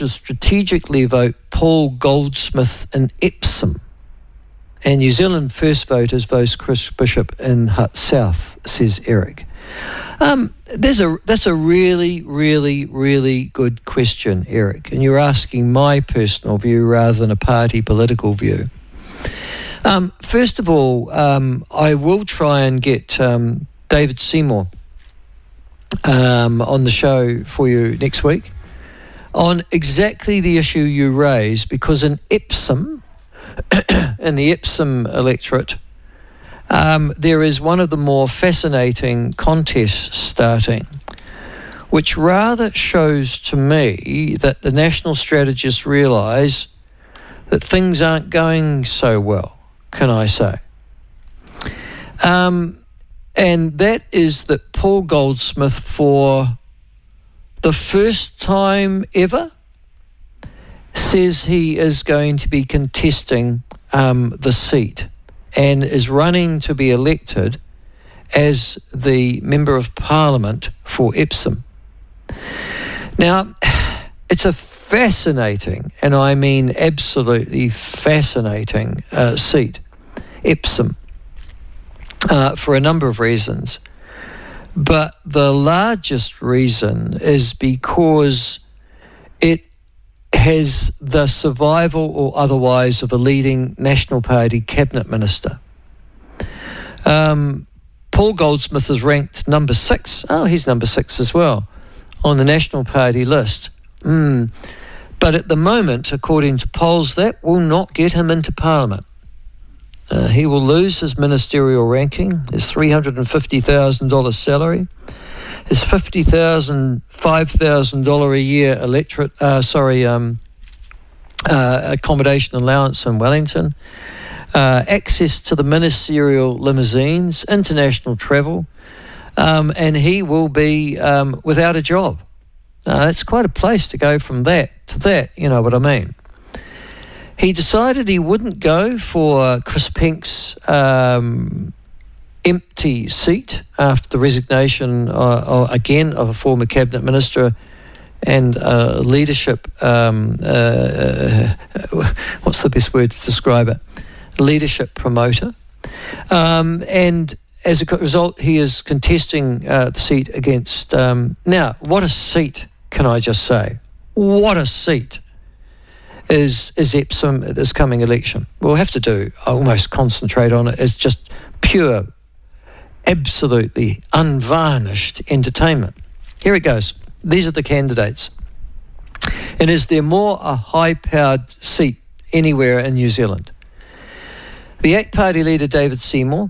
should strategically vote Paul Goldsmith in Epsom. And New Zealand First voters vote Chris Bishop in Hutt South, says Eric. That's a really, really, really good question, Eric. And you're asking my personal view rather than a party political view. First of all, I will try and get David Seymour on the show for you next week on exactly the issue you raised, because in Epsom, in the Epsom electorate, there is one of the more fascinating contests starting, which rather shows to me that the national strategists realise that things aren't going so well, can I say. And that is that Paul Goldsmith, for the first time ever, says he is going to be contesting the seat and is running to be elected as the Member of Parliament for Epsom. Now, it's a fascinating, and I mean absolutely fascinating seat, Epsom, for a number of reasons. But the largest reason is because it has the survival or otherwise of a leading National Party cabinet minister. Paul Goldsmith is ranked number 6. Oh, he's number 6 as well on the National Party list. But at the moment, according to polls, that will not get him into Parliament. He will lose his ministerial ranking, his $350,000 salary, his $5,000 a year accommodation allowance in Wellington, access to the ministerial limousines, international travel, and he will be without a job. That's quite a place to go from that to that, you know what I mean. He decided he wouldn't go for Chris Pink's empty seat after the resignation, again, of a former cabinet minister and leadership, what's the best word to describe it? Leadership promoter. And as a result, he is contesting the seat against... now, what a seat, can I just say? What a seat is Epsom at this coming election. We'll have to almost concentrate on it as just pure, absolutely unvarnished entertainment. Here it goes. These are the candidates. And is there more a high-powered seat anywhere in New Zealand? The ACT Party leader, David Seymour,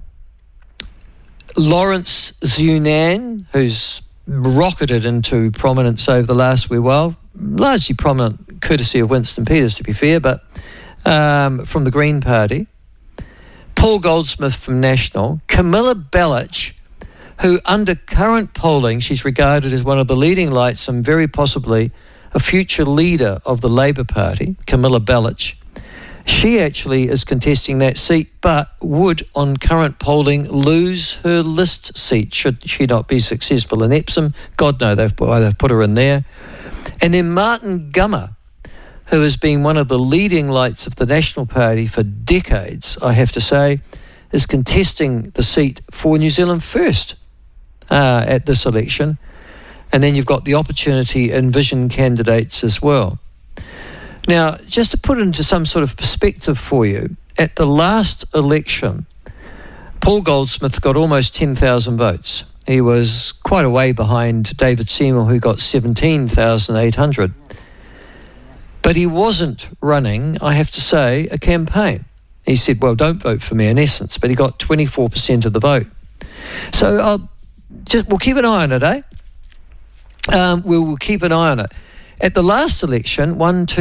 Lawrence Zhunan, who's rocketed into prominence over the last wee while, largely prominent courtesy of Winston Peters, to be fair, but from the Green Party, Paul Goldsmith from National, Camilla Bellich, who under current polling, she's regarded as one of the leading lights and very possibly a future leader of the Labour Party, Camilla Bellich. She actually is contesting that seat, but would, on current polling, lose her list seat should she not be successful in Epsom. God no, they've put her in there. And then Martin Gummer, who has been one of the leading lights of the National Party for decades, I have to say, is contesting the seat for New Zealand First at this election. And then you've got the Opportunity and Vision candidates as well. Now, just to put it into some sort of perspective for you, at the last election, Paul Goldsmith got almost 10,000 votes. He was quite a way behind David Seymour, who got 17,800. But he wasn't running, I have to say, a campaign. He said, well, don't vote for me in essence, but he got 24% of the vote. So we'll keep an eye on it, eh? We'll keep an eye on it. At the last election,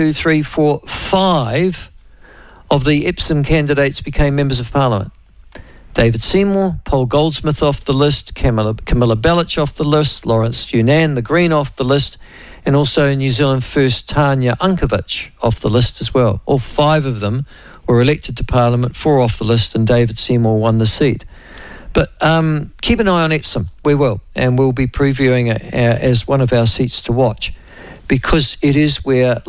5 of the Epsom candidates became members of Parliament. David Seymour, Paul Goldsmith off the list, Camilla Bellich off the list, Lawrence Zhunan, the Green, off the list, and also New Zealand First Tanya Unkovich off the list as well. All 5 of them were elected to Parliament, 4 off the list, and David Seymour won the seat. But keep an eye on Epsom, we will, and we'll be previewing it as one of our seats to watch, because it is where